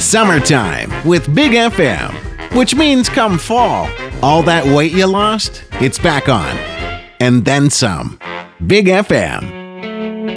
Summertime with Big FM, which means come fall, all that weight you lost, it's back on. And then some. Big FM.